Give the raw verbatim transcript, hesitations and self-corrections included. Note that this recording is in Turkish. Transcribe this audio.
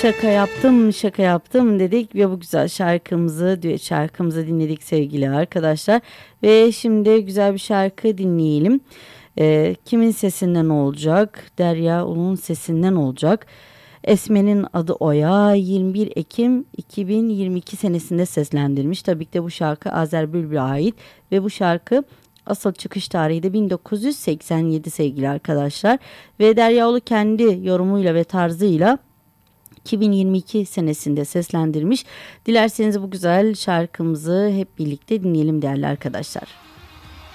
şaka yaptım, şaka yaptım dedik ve bu güzel şarkımızı, düet şarkımızı dinledik sevgili arkadaşlar. Ve şimdi güzel bir şarkı dinleyelim. Ee, kimin sesinden olacak? Derya Ulu'nun sesinden olacak. Esme'nin adı Oya, yirmi bir Ekim iki bin yirmi iki senesinde seslendirmiş. Tabii ki de bu şarkı Azer Bülbül'e ait ve bu şarkı asıl çıkış tarihi de bin dokuz yüz seksen yedi sevgili arkadaşlar. Ve Derya Ulu kendi yorumuyla ve tarzıyla iki bin yirmi iki senesinde seslendirmiş. Dilerseniz bu güzel şarkımızı hep birlikte dinleyelim değerli arkadaşlar.